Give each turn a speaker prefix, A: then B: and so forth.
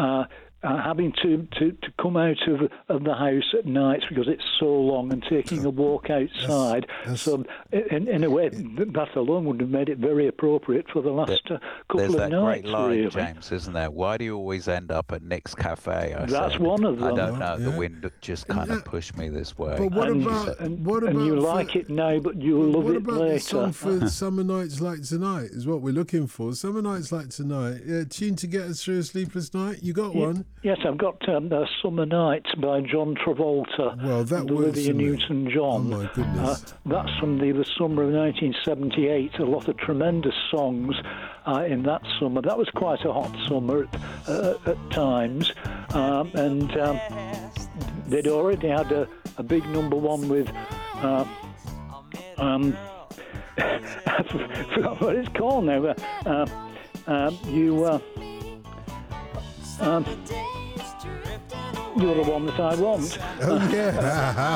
A: having to come out of the house at night because it's so long and taking a walk outside. So in a way, that alone would have made it very appropriate for the last couple
B: There's
A: of
B: that
A: nights,
B: great line,
A: really.
B: James, isn't there? Why do you always end up at Nick's Cafe?
A: That's one of them.
B: I don't know.
C: Yeah.
B: The wind just kind of pushed me this way.
C: But what
A: And you like it now, but you'll love
C: what
A: it
C: about
A: later.
C: the song for Summer Nights Like Tonight is what we're looking for. Summer Nights Like Tonight. Tune to get us through a sleepless night. You got one?
A: Yes, I've got Summer Nights by John Travolta
C: Well, that
A: and
C: works
A: Olivia
C: for me.
A: Newton-John.
C: Oh, my goodness.
A: That's from the summer of 1978. A lot of tremendous songs in that summer. That was quite a hot summer at times. And they'd already had a big number one with... I forgot what it's called now. You're the one that I want.
C: Oh, yeah.